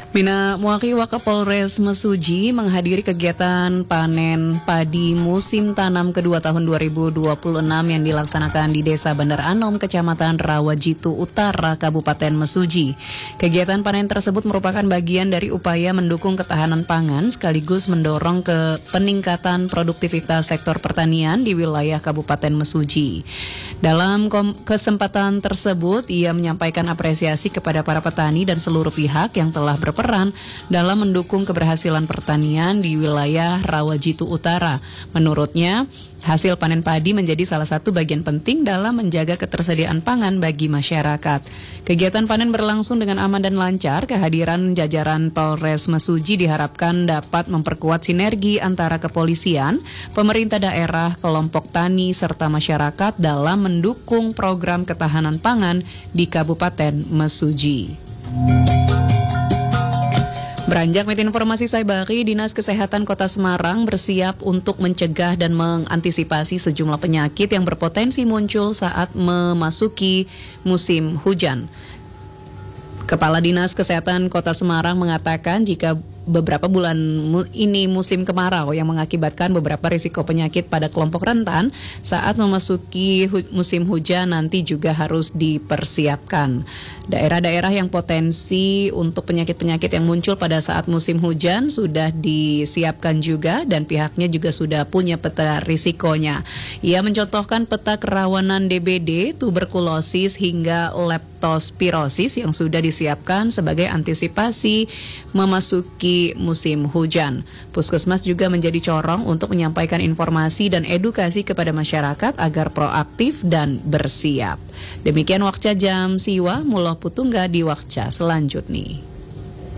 Bina Muaki Wakapolres Mesuji menghadiri kegiatan panen padi musim tanam kedua tahun 2026 yang dilaksanakan di Desa Bandar Anom, Kecamatan Rawajitu Utara, Kabupaten Mesuji. Kegiatan panen tersebut merupakan bagian dari upaya mendukung ketahanan pangan sekaligus mendorong ke peningkatan produktivitas sektor pertanian di wilayah Kabupaten Mesuji. Dalam kesempatan tersebut, ia menyampaikan apresiasi kepada para petani dan seluruh pihak yang telah berperan dalam mendukung keberhasilan pertanian di wilayah Rawajitu Utara. Menurutnya, hasil panen padi menjadi salah satu bagian penting dalam menjaga ketersediaan pangan bagi masyarakat. Kegiatan panen berlangsung dengan aman dan lancar. Kehadiran jajaran Polres Mesuji diharapkan dapat memperkuat sinergi antara kepolisian, pemerintah daerah, kelompok tani, serta masyarakat dalam mendukung program ketahanan pangan di Kabupaten Mesuji. Beranjak metin informasi Saibari, Dinas Kesehatan Kota Semarang bersiap untuk mencegah dan mengantisipasi sejumlah penyakit yang berpotensi muncul saat memasuki musim hujan. Kepala Dinas Kesehatan Kota Semarang mengatakan jika beberapa bulan ini musim kemarau yang mengakibatkan beberapa risiko penyakit pada kelompok rentan, saat memasuki musim hujan nanti juga harus dipersiapkan. Daerah-daerah yang potensi untuk penyakit-penyakit yang muncul pada saat musim hujan sudah disiapkan juga dan pihaknya juga sudah punya peta risikonya. Ia mencontohkan peta kerawanan DBD, tuberkulosis hingga leptospirosis yang sudah disiapkan sebagai antisipasi memasuki musim hujan. Puskesmas juga menjadi corong untuk menyampaikan informasi dan edukasi kepada masyarakat agar proaktif dan bersiap. Demikian Wakca Jam Siwa, Muloh Putungga di Wakca selanjutnya.